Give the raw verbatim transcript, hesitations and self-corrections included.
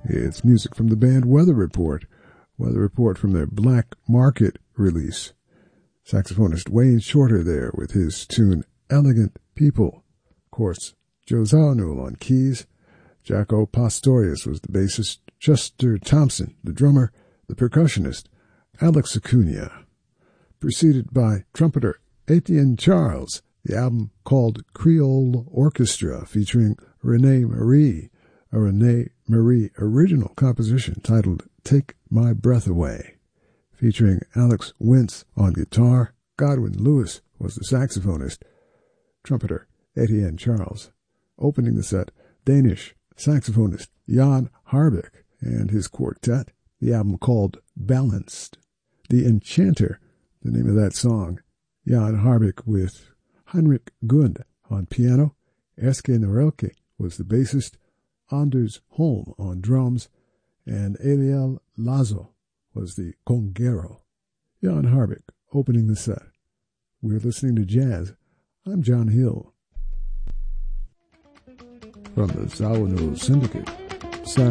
It's music from the band Weather Report. Weather Report from their Black Market release. Saxophonist Wayne Shorter there with his tune Elegant People. Of course, Joe Zawinul on keys. Jaco Pastorius was the bassist. Chester Thompson, the drummer. The percussionist, Alex Acuna. Preceded by trumpeter Etienne Charles. The album called Creole Orchestra featuring Renee Marie. A Renee Marie original composition titled Take My Breath Away, featuring Alex Wintz on guitar. Godwin Lewis was the saxophonist. Trumpeter Etienne Charles. Opening the set, Danish saxophonist Jan Harbeck and his quartet. The album called Balanced. The Enchanter, the name of that song. Jan Harbeck with Heinrich Gund on piano. Eske Norelke was the bassist. Anders Holm on drums, and Eliel Lazo was the conguero. Jan Harbeck opening the set. We're listening to jazz. I'm John Hill. From the Zawinul Syndicate.